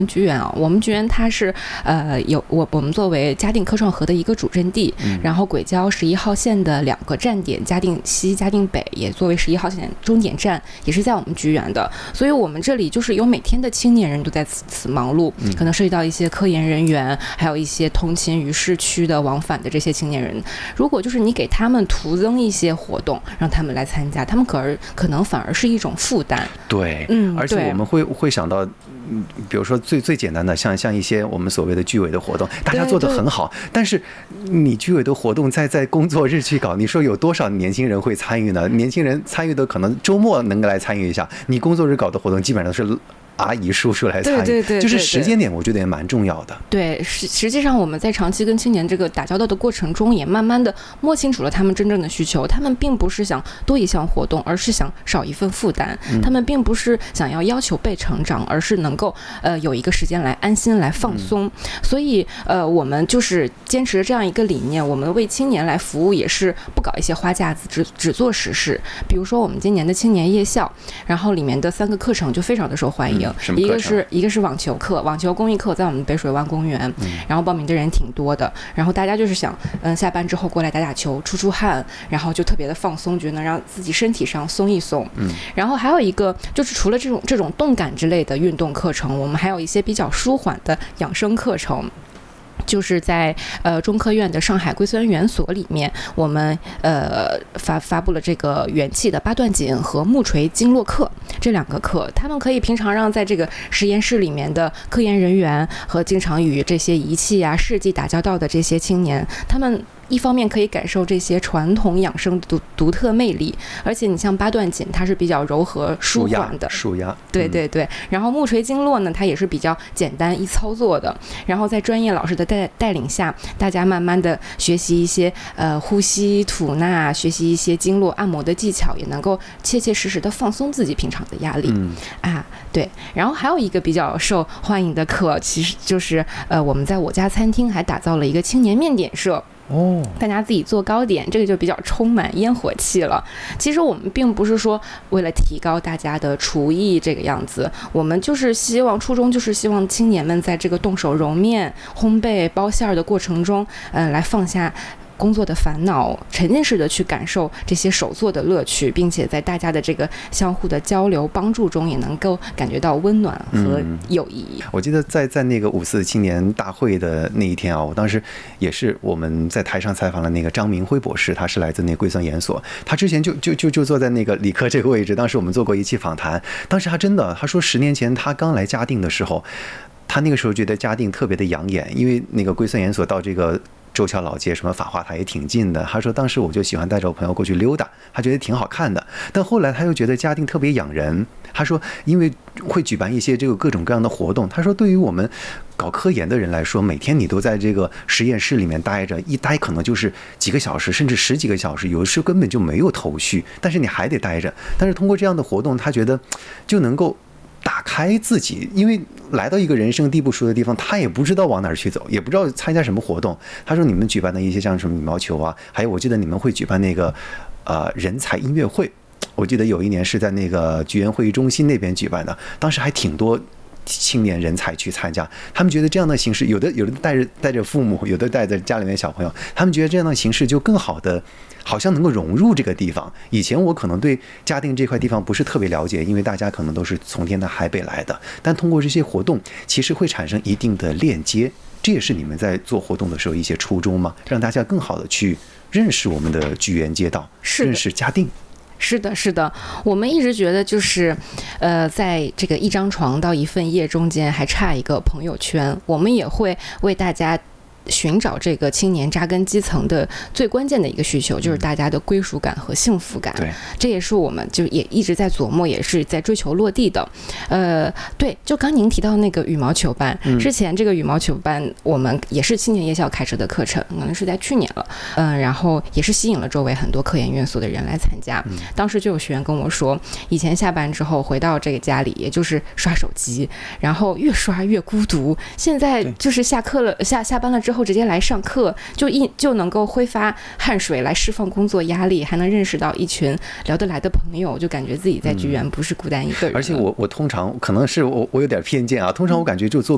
菊园啊，我们菊园它是我们作为嘉定科创河的一个主阵地，然后轨交11号线的2个站点，嘉定西、嘉定北也作为11号线终点站，也是在我们菊园的。所以我们这里就是有每天的青年人都在此忙碌，可能涉及到一些科研人员，还有一些通勤于市区的往返的这些青年人。如果就是你给他们徒增一些活动，让他们来参加，他们可能反而是一种负担。 对，而且我们会想到。比如说最简单的像一些我们所谓的居委的活动，大家做得很好，但是你居委的活动在工作日去搞，你说有多少年轻人会参与呢？年轻人参与的可能周末能来参与一下，你工作日搞的活动基本上都是阿姨叔叔来参与，就是时间点我觉得也蛮重要的。 对，实际上我们在长期跟青年这个打交道的过程中，也慢慢的摸清楚了他们真正的需求。他们并不是想多一项活动，而是想少一份负担。他们并不是想要求被成长，而是能够有一个时间来安心来放松。所以我们就是坚持这样一个理念，我们为青年来服务，也是不搞一些花架子，只做实事。比如说我们今年的青年夜校，然后里面的3个课程就非常的受欢迎。一个是网球课，网球公益课在我们北水湾公园，然后报名的人挺多的，然后大家就是想下班之后过来打球出汗，然后就特别的放松，觉得能让自己身体上松一松。然后还有一个就是除了这种动感之类的运动课程，我们还有一些比较舒缓的养生课程。就是在中科院的上海硅酸园所里面，我们发布了这个元气的八段锦和木锤经络课这2个课，他们可以平常让在这个实验室里面的科研人员和经常与这些仪器啊试剂打交道的这些青年，他们一方面可以感受这些传统养生的独特魅力，而且你像八段锦它是比较柔和舒缓的， 舒压， 对。然后木锤经络呢，它也是比较简单易操作的，然后在专业老师的带领下，大家慢慢的学习一些呼吸吐纳，学习一些经络按摩的技巧，也能够切切实实的放松自己平常的压力。对。然后还有一个比较受欢迎的课，其实就是我们在我家餐厅还打造了一个青年面点社。大家自己做糕点，这个就比较充满烟火气了。其实我们并不是说为了提高大家的厨艺这个样子，我们就是初衷就是希望青年们在这个动手揉面、烘焙、包馅儿的过程中，来放下工作的烦恼，沉浸式的去感受这些手作的乐趣，并且在大家的这个相互的交流帮助中，也能够感觉到温暖和友谊。 我记得在那个5·4青年大会的那一天啊，我当时也是我们在台上采访了那个张明辉博士，他是来自那个硅酸研所，他之前就坐在那个理科这个位置，当时我们做过一期访谈，当时他说10年前他刚来嘉定的时候，他那个时候觉得嘉定特别的养眼，因为那个硅酸研所到这个周桥老街什么法华塔也挺近的，他说当时我就喜欢带着我朋友过去溜达，他觉得挺好看的。但后来他又觉得嘉定特别养人，他说因为会举办一些这个各种各样的活动，他说对于我们搞科研的人来说，每天你都在这个实验室里面待着，一待可能就是几个小时甚至10几个小时，有的时候根本就没有头绪，但是你还得待着。但是通过这样的活动，他觉得就能够打开自己，因为来到一个人生地不熟的地方，他也不知道往哪儿去走，也不知道参加什么活动。他说你们举办的一些像什么羽毛球啊，还有我记得你们会举办那个人才音乐会，我记得有一年是在那个菊园会议中心那边举办的，当时还挺多青年人才去参加，他们觉得这样的形式，有的带着父母，有的带着家里面小朋友，他们觉得这样的形式就更好的，好像能够融入这个地方。以前我可能对嘉定这块地方不是特别了解，因为大家可能都是从天南海北来的，但通过这些活动，其实会产生一定的链接。这也是你们在做活动的时候一些初衷吗？让大家更好的去认识我们的菊园街道，认识嘉定。 是的，我们一直觉得就是，在这个一张床到一份夜中间还差一个朋友圈，我们也会为大家寻找这个青年扎根基层的最关键的一个需求，就是大家的归属感和幸福感。对，这也是我们就也一直在琢磨，也是在追求落地的。对，就刚您提到那个羽毛球班，之前这个羽毛球班我们也是青年夜校开设的课程，可能是在去年了。然后也是吸引了周围很多科研院所的人来参加。当时就有学员跟我说，以前下班之后回到这个家里，也就是刷手机，然后越刷越孤独。现在就是下课了，下班了之后直接来上课，就能够挥发汗水来释放工作压力，还能认识到一群聊得来的朋友，就感觉自己在菊园不是孤单一个人。 而且我通常可能是我有点偏见啊，通常我感觉就做